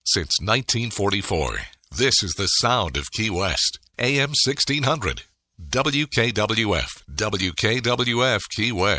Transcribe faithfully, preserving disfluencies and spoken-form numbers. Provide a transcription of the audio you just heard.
Since nineteen forty-four, this is the sound of Key West. A M sixteen hundred. W K W F. W K W F Key West.